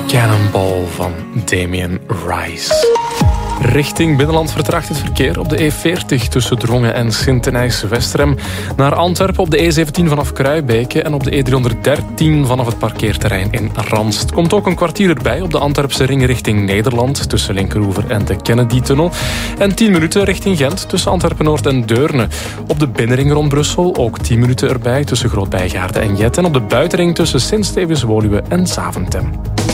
Cannonball van Damien Rice. Richting binnenland vertraagt het verkeer op de E40 tussen Drongen en Sint-Denijs-Westerem. Naar Antwerpen op de E17 vanaf Kruibeke en op de E313 vanaf het parkeerterrein in Ranst. Komt ook een kwartier erbij op de Antwerpse ring richting Nederland tussen Linkeroever en de Kennedy-tunnel. En 10 minuten richting Gent tussen Antwerpen-Noord en Deurne. Op de binnenring rond Brussel ook 10 minuten erbij tussen Groot-Bijgaarde en Jet. En op de buitenring tussen Sint-Stevens-Woluwe en Zaventem.